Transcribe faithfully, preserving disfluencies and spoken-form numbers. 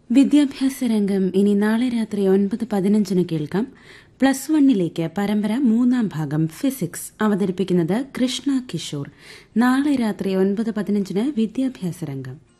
വിദ്യാഭ്യാസ രംഗം ഇനി നാളെ രാത്രി ഒൻപത് പതിനഞ്ചിന് കേൾക്കാം. പ്ലസ് വണ്ണിലേക്ക് പരമ്പര മൂന്നാം ഭാഗം ഫിസിക്സ് അവതരിപ്പിക്കുന്നത് കൃഷ്ണ കിഷോർ. നാളെ രാത്രി ഒൻപത് പതിനഞ്ചിന് വിദ്യാഭ്യാസ രംഗം.